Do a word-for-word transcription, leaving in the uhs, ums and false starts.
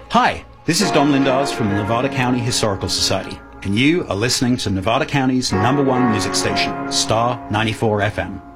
Hi, this is Dom Lindars from the Nevada County Historical Society, and you are listening to Nevada County's number one music station, Star ninety-four F M.